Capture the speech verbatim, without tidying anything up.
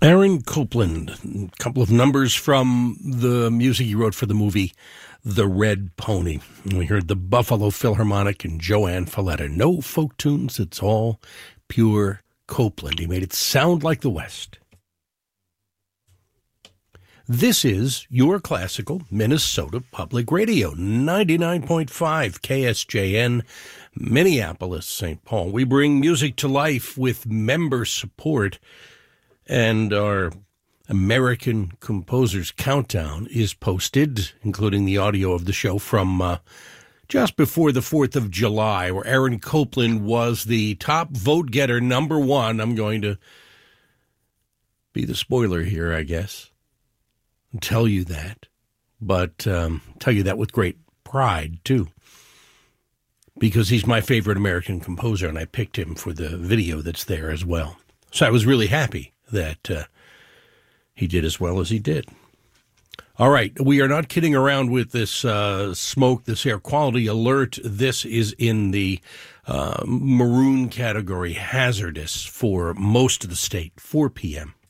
Aaron Copland, a couple of numbers from the music he wrote for the movie The Red Pony. We heard the Buffalo Philharmonic and Joanne Falletta. No folk tunes, it's all pure Copland. He made it sound like the West. This is your classical Minnesota Public Radio, ninety-nine point five K S J N, Minneapolis, Saint Paul. We bring music to life with member support, and our American Composers Countdown is posted, including the audio of the show from uh, just before the fourth of July, where Aaron Copland was the top vote-getter, number one. I'm going to be the spoiler here, I guess, and tell you that, but um, tell you that with great pride, too, because he's my favorite American composer, and I picked him for the video that's there as well. So I was really happy that uh, he did as well as he did. All right, we are not kidding around with this uh, smoke, this air quality alert. This is in the uh, maroon category, hazardous for most of the state, four p.m.